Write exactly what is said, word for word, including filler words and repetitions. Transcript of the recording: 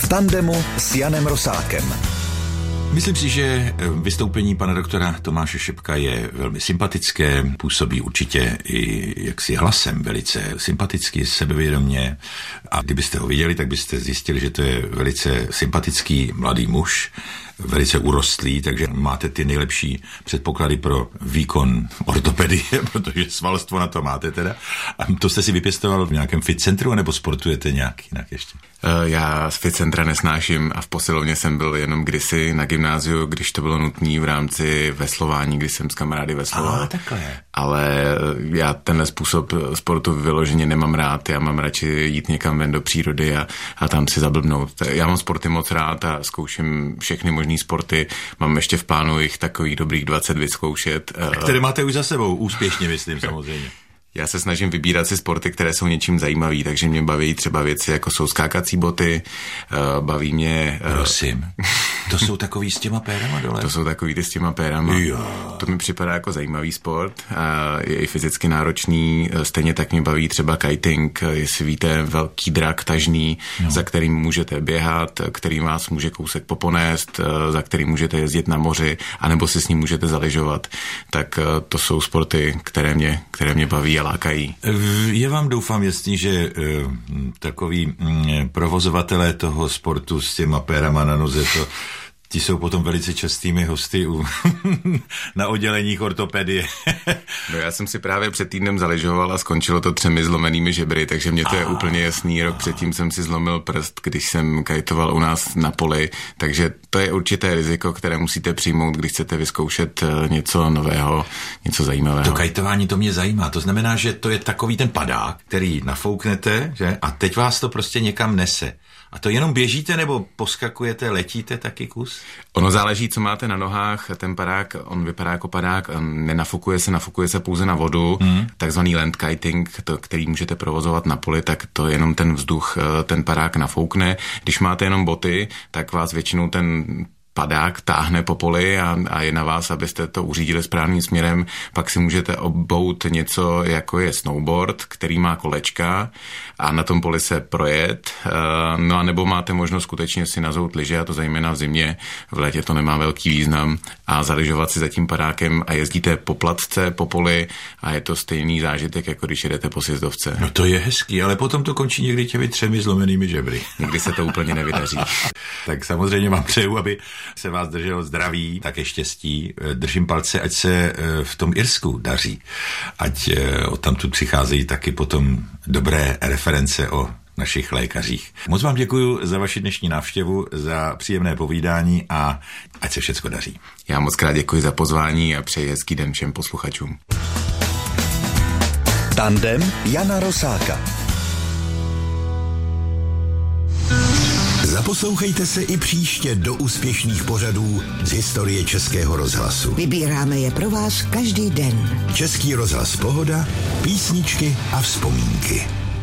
V tandemu s Janem Rosákem. Myslím si, že vystoupení pana doktora Tomáše Šebka je velmi sympatické, působí určitě i jaksi hlasem velice sympaticky, sebevědomě a kdybyste ho viděli, tak byste zjistili, že to je velice sympatický mladý muž, velice urostlý, takže máte ty nejlepší předpoklady pro výkon ortopedie, protože svalstvo na to máte teda. A to jste si vypěstoval v nějakém fit centru, nebo sportujete nějak jinak ještě? Já z fit centra nesnáším a v posilovně jsem byl jenom kdysi na gymnáziu, když to bylo nutné v rámci veslování, když jsem s kamarády vesloval. A, takhle. Ale já tenhle způsob sportu vyloženě nemám rád, já mám radši jít někam ven do přírody a, a tam si zablbnout. Já mám sporty moc rád a zkouším všechny možný sporty, mám ještě v plánu jich takových dobrých dvacet vyzkoušet. Které máte už za sebou, úspěšně myslím samozřejmě. Já se snažím vybírat si sporty, které jsou něčím zajímavý, takže mě baví třeba věci, jako jsou skákací boty, baví mě... Prosím, to jsou takový s těma pérama dole? To jsou takový ty s těma pérama. Jo. To mi připadá jako zajímavý sport, je i fyzicky náročný, stejně tak mě baví třeba kiting, jestli víte, velký drak tažný, no. Za kterým můžete běhat, který vás může kousek poponést, za kterým můžete jezdit na moři, anebo si s ním můžete zaližovat. Tak to jsou sporty, které mě, které mě baví. Lákají. Je vám doufám jasný, že uh, takový um, provozovatelé toho sportu s těma pérama na noze, to, ti jsou potom velice častými hosty u, na odděleních ortopedie. No já jsem si právě před týdnem zaližoval a skončilo to třemi zlomenými žebry, takže mě to je úplně jasný. Rok předtím jsem si zlomil prst, když jsem kajtoval u nás na poli, takže to je určité riziko, které musíte přijmout, když chcete vyzkoušet něco nového, něco zajímavého. To kajtování to mě zajímá, to znamená, že to je takový ten padák, který nafouknete, že? A teď vás to prostě někam nese. A to jenom běžíte nebo poskakujete, letíte taky kus? Ono záleží, co máte na nohách. Ten padák, on vypadá jako padák, nenafukuje se, nafukuje se pouze na vodu. Mm. Takzvaný land kiting, to, který můžete provozovat na poli, tak to jenom ten vzduch, ten padák nafoukne. Když máte jenom boty, tak vás většinou ten padák táhne po poli a, a je na vás, abyste to uřídili správným směrem. Pak si můžete obout něco, jako je snowboard, který má kolečka a na tom poli se projet. No a nebo máte možnost skutečně si nazout lyže, a to zejména v zimě. V létě to nemá velký význam a zalyžovat si za tím padákem a jezdíte po placce, po poli a je to stejný zážitek, jako když jedete po sjezdovce. No to je hezký, ale potom to končí někdy těmi třemi zlomenými žebry. Někdy se to úplně nevydaří. Tak samozřejmě vám přeju, aby se vás drželo zdraví, také štěstí. Držím palce, ať se v tom Irsku daří. Ať odtamtud přicházejí taky potom dobré reference o našich lékařích. Moc vám děkuji za vaši dnešní návštěvu, za příjemné povídání a ať se všecko daří. Já moc krát děkuji za pozvání a přeji hezký den všem posluchačům. Tandem Jana Rosáka. Zaposlouchejte se i příště do úspěšných pořadů z historie Českého rozhlasu. Vybíráme je pro vás každý den. Český rozhlas Pohoda, písničky a vzpomínky.